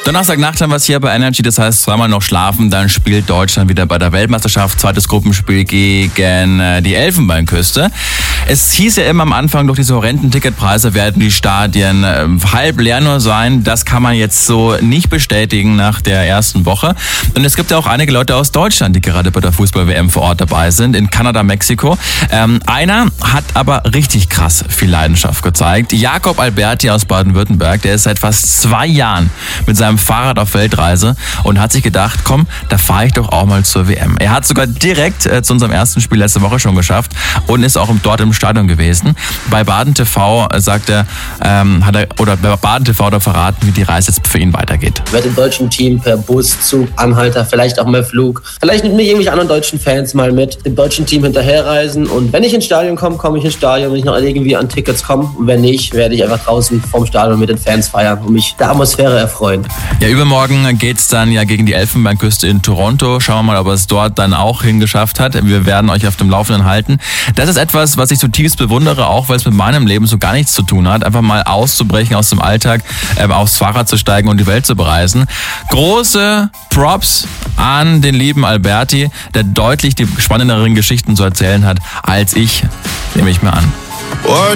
Donnerstagnacht haben wir es hier bei Energy, das heißt zweimal noch schlafen, dann spielt Deutschland wieder bei der Weltmeisterschaft, zweites Gruppenspiel gegen die Elfenbeinküste. Es hieß ja immer am Anfang, durch diese horrenden Ticketpreise werden die Stadien halb leer nur sein. Das kann man jetzt so nicht bestätigen nach der ersten Woche. Und es gibt ja auch einige Leute aus Deutschland, die gerade bei der Fußball-WM vor Ort dabei sind, in Kanada, Mexiko. Einer hat aber richtig krass viel Leidenschaft gezeigt. Jakob Alberti aus Baden-Württemberg, der ist seit fast 2 Jahren mit seinem Fahrrad auf Weltreise und hat sich gedacht, komm, da fahre ich doch auch mal zur WM. Er hat sogar direkt zu unserem ersten Spiel letzte Woche schon geschafft und ist auch dort im Stadion gewesen. Bei Baden TV sagt er, bei Baden TV hat er verraten, wie die Reise jetzt für ihn weitergeht. Ich werde dem deutschen Team per Bus, Zug, Anhalter, vielleicht auch mal Flug, vielleicht mit mir irgendwelche anderen deutschen Fans mal mit dem deutschen Team hinterherreisen. Und wenn ich ins Stadion komme, komme ich ins Stadion. Wenn ich noch irgendwie an Tickets komme. Und wenn nicht, werde ich einfach draußen vom Stadion mit den Fans feiern und mich der Atmosphäre erfreuen. Ja, übermorgen geht's dann ja gegen die Elfenbeinküste in Toronto. Schauen wir mal, ob er es dort dann auch hingeschafft hat. Wir werden euch auf dem Laufenden halten. Das ist etwas, was ich zutiefst bewundere, auch weil es mit meinem Leben so gar nichts zu tun hat. Einfach mal auszubrechen aus dem Alltag, aufs Fahrrad zu steigen und die Welt zu bereisen. Große Props an den lieben Alberti, der deutlich die spannenderen Geschichten zu erzählen hat als ich, nehme ich mir an.